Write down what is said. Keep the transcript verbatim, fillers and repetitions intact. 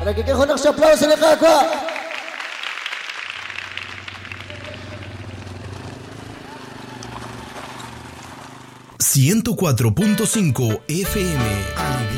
ركيك هناك أبلاوس لقاكوا. ciento cuatro punto cinco F M.